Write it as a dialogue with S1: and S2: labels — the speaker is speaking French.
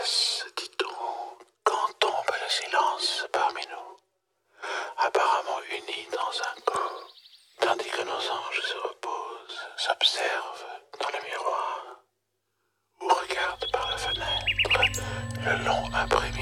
S1: passe, dit-on, quand tombe le silence parmi nous, apparemment unis dans un corps, tandis que nos anges se reposent, s'observent dans le miroir, ou regardent par la fenêtre le long imprimé